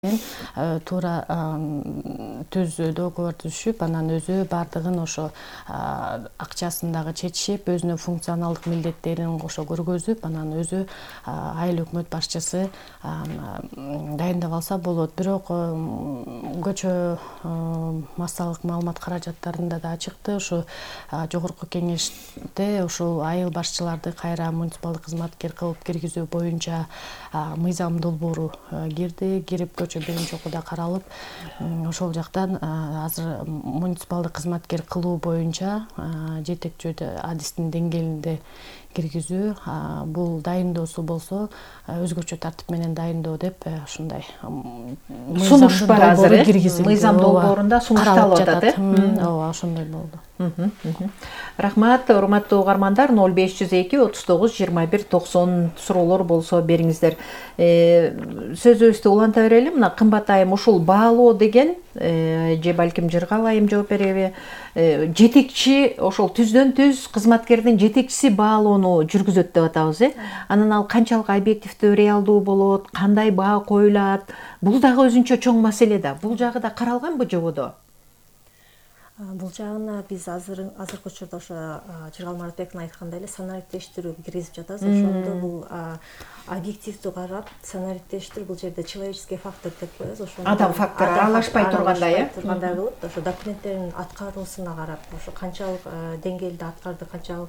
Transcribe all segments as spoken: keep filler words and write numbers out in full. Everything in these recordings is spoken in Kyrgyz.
туура түз договор түзүшүп, анан өзү бардыгын ошо акчасын чечишип, өзүнүн функционалдык милдеттерин ошо көргөзүп, анан өзү айыл өкмөт башчысы дайындап алса болот. Бирок көчө массалык маалымат каражаттарында да чыкты. Ошо жогорку кеңеште ошол айыл башчыларды кайра муниципалдык кызматкер кылып киргизүү боюнча мыйзам долбоору кирди. Кирип көчө биринчи окууда каралып, ошол жактан азыр муниципалдык кызматкер кылуу боюнча жетекчү адистин деңгээлинде киргизүү, бул дайындоосу болсо өзгөчө тартип менен дайындоо деп ушундай сунуш бар азыр. Мыйзам долбоорунда сунушталып атат. Ооба, ошондой болду. Рахмат, урматтуу угармандар. ноль беш жүз эки отуз тогуз жыйырма бир токсон суроолор болсо бериңиздер. Сөзүбүздү уланта берели. Мына кымбат айым, ушул баалоо деген же балким Жыргал айым жооп береби? Жетекчи, ошол түздөн түз кызматкердин жетекчиси баалоону жүргүзөт деп атабыз, э? Анан ал канчалык объективдүү, реалдуу болот, кандай баа коюлат? Бул дагы өзүнчө чоң маселе да. Бул жагы да каралганбы жободо? Бул жагына биз азыр азыркы учурда ошо Жыргал Маратбековдун айткандай эле санариптештирүүгө киргизип жатабыз. Ошондо бул объективдүү карап, санариптештир бул жерде человеческий фактор деп коебуз. Ошондо адам фактору аралашпай тургандай, э? Тургандай болот. Ошо документтердин аткаруусуна карап, ошо канчалык деңгээлде аткарды, канчалык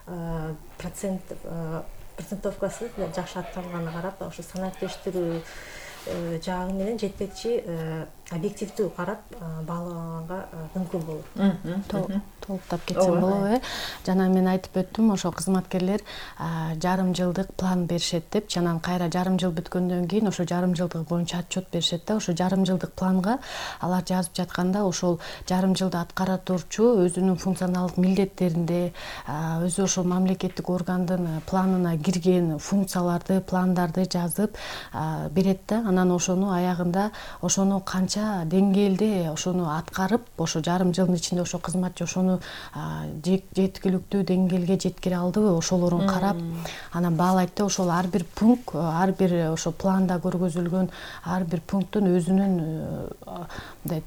процент процентовкасы жакшы аткарылганына карап, ошо санариптештирүү жагы менен жетекчи объективдүү карап баалаганга мүмкүн болот. Толуктап кетсем болобу, э? Жана мен айтып өттүм, ошо кызматкерлер жарым жылдык план беришет деп, анан кайра жарым жыл бүткөндөн кийин ошо жарым жылдык боюнча отчет беришет да. Ошо жарым жылдык планга алар жазып жатканда ошол жарым жылда аткара турчу өзүнүн функционалдык милдеттеринде өзү ошол мамлекеттик органдын планына кирген функцияларды, пландарды жазып берет да. Анан ошону аягында ошону канча деңгээлде ошону аткарып, ошо жарым жылдын ичинде ошо кызматчы ошону жеткиликтүү деңгээлге жеткире алдыбы, ошолорун карап, анан баалайт да. Ошол ар бир пункт, ар бир ошо планда көргөзүлгөн ар бир пункттун өзүнүн мындай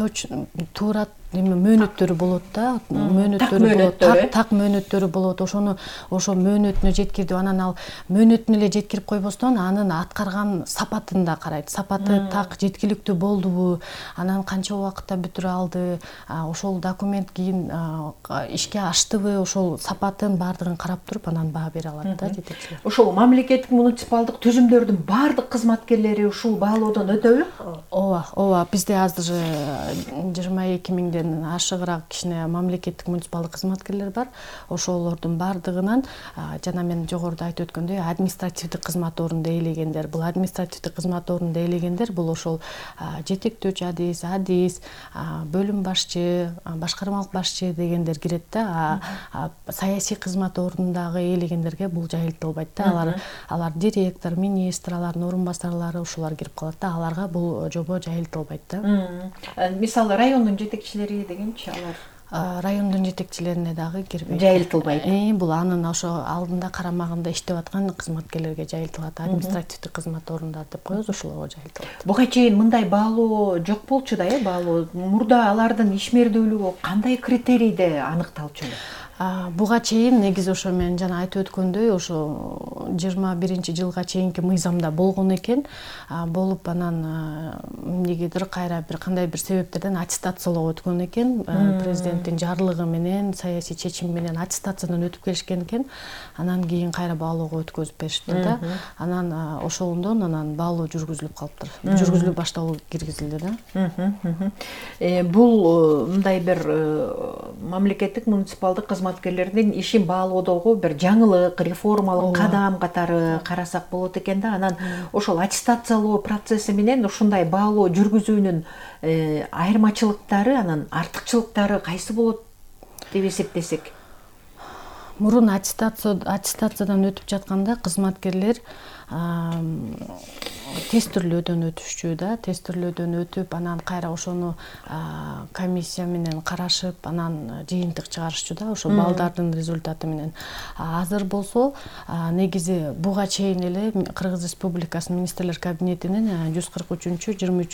туура мөөнөттөрү болот да, мөөнөттөрү болот, так так мөөнөттөрү болот. Ошону ошо мөөнөтүнө жеткирди. Анан ал мөөнөтүнө эле жеткирип койбостон, анын аткарган сапатын да карайт. Сапаты так жеткиликтүү болдубу, анан канча убакытта бүтүрө алды, ошол документ кийин ишке аштыбы, ошол сапатын бардыгын карап туруп, анан баа бере алат да жетекчилер. Ошол мамлекеттик муниципалдык түзүмдөрдүн бардык кызматкерлери ушул баалоодон өтөбү? Ооба, ооба. Бизде азыр жыйырма эки миңден ашыгыраак кичине мамлекеттик муниципалдык кызматкерлер бар. Ошолордун бардыгынан жана мен жогоруда айтып өткөндөй административдик кызмат орунду ээлегендер. Бул административдик кызмат орунду ээлегендер бул ошол жетектөөчү адис, адис, бөлүм башчы, башкармалык башчы дегендер кирет да. Саясий кызмат орунундагы ээлегендерге бул жайылтылбайт да. Алар алар директор, министр, алардын орун басарлары ушулар кирип калат да. Аларга бул жобо жайылтылбайт да. Мисалы райондун жетекчилери дегенчи алар райондун жетекчилерине дагы кирбейт. Жайылтылбайт. Бул анын ошо алдында карамагында иштеп аткан кызматкерлерге жайылтылат. Административдик кызмат орундар деп коебуз, ошолорго жайылтылат. Буга чейин мындай баалоо жок болчу да, э? Баалоо мурда алардын ишмердүүлүгү кандай критерийде аныкталчу эле? Буга чейин негизи ошо мен жана айтып өткөндөй, ошо жыйырма биринчи жылга чейинки мыйзамда болгон экен. Болуп анан эмнегедир кайра бир кандай бир себептерден аттестациялоого өткөн экен. Президенттин жарлыгы менен, саясий чечим менен аттестациядан өтүп келишкен экен. Анан кийин кайра баалоого өткөзүп беришти да. Анан ошондон анан баалоо жүргүзүлүп калыптыр. Жүргүзүлүп башталуу киргизилди да. Бул мындай бир мамлекеттик муниципалдык кызматкерлердин ишин баалоодогу бир жаңылык, реформалык кадам катары карасак болот экен да. Анан ошол аттестациялоо процесси менен ушундай баалоо жүргүзүүнүн айырмачылыктары, анан артыкчылыктары кайсы болот деп эсептесек? Мурун аттестациядан өтүп жатканда кызматкерлер тест түрлөөдөн өтүшчү да, тест түрлөөдөн өтүп, анан кайра ошону комиссия менен карашып, анан жыйынтык чыгарышчу да, ошо балдардын результаты менен. Азыр болсо негизи буга чейин эле Кыргыз Республикасынын министрлер кабинетинин жүз кырк үчүнчү жыйырма үчүнчү